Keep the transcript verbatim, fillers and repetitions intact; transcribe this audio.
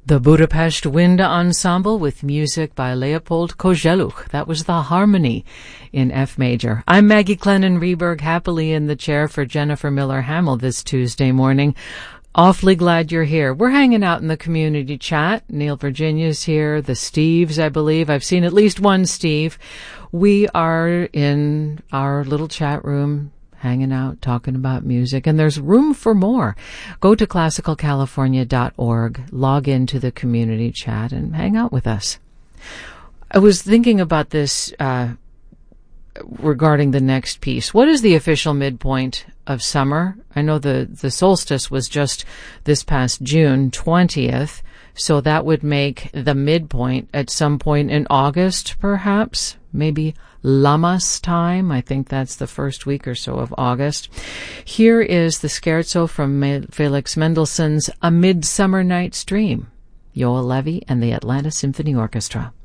The Budapest Wind Ensemble with music by Leopold Kozeluch. That was the Harmony in F major. I'm Maggie Clennon-Reberg, happily in the chair for Jennifer Miller-Hamill this Tuesday morning. Awfully glad you're here. We're hanging out in the community chat. Neil Virginia's here. The Steves, I believe. I've seen at least one Steve. We are in our little chat room, hanging out, talking about music, and there's room for more. Go to classical california dot org, log into the community chat, and hang out with us. I was thinking about this uh, regarding the next piece. What is the official midpoint of summer? I know the, the solstice was just this past June twentieth, so that would make the midpoint at some point in August, perhaps, maybe Lammas time. I think that's the first week or so of August. Here is the scherzo from Felix Mendelssohn's A Midsummer Night's Dream, Joel Levy and the Atlanta Symphony Orchestra.